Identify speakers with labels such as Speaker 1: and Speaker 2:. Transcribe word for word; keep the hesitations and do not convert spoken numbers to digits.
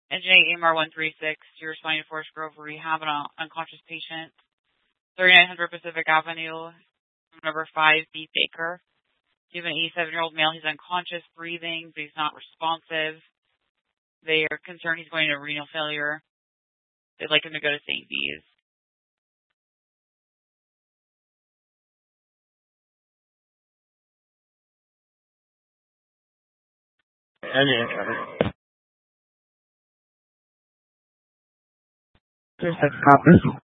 Speaker 1: N J A M R one three six, you're responding to Forest Grove Rehab, an unconscious patient. thirty-nine hundred Pacific Avenue, number five, B. Baker. You have an eighty-seven-year-old male. He's unconscious, breathing, but he's not responsive. They are concerned he's going to renal failure. They'd like him to go to Saint B's.
Speaker 2: Just a copy.